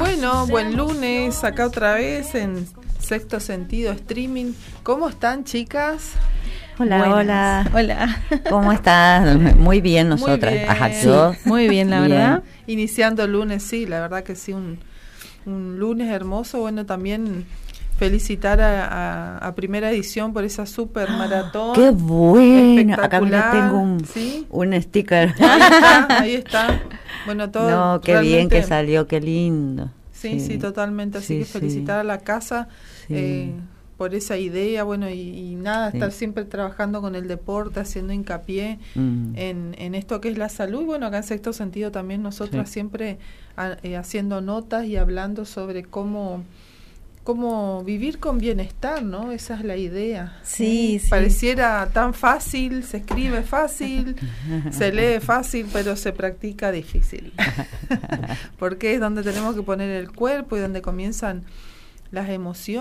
Bueno, buen lunes, acá otra vez en Sexto Sentido Streaming. ¿Cómo están, chicas? Hola, Buenas. hola. ¿Cómo estás? Muy bien nosotras. Muy bien. Ajá, yo. Muy bien, la Bien. verdad. Iniciando el lunes, sí, la verdad que sí, un lunes hermoso. Bueno, también felicitar a Primera Edición por esa super maratón. ¡Qué bueno! Acá Espectacular, mira, tengo ¿sí? un sticker. Ahí está. Bueno, todo. No, qué bien que salió, qué lindo. Sí, totalmente. Así Sí, que felicitar a la casa Sí. por esa idea, bueno, y nada, estar siempre trabajando con el deporte, haciendo hincapié en esto que es la salud. Y bueno, acá en Sexto Sentido también nosotras siempre haciendo notas y hablando sobre cómo vivir con bienestar, ¿no? Esa es la idea. Sí, sí. Pareciera tan fácil, se escribe fácil, se lee fácil, pero se practica difícil. Porque es donde tenemos que poner el cuerpo y donde comienzan las emociones.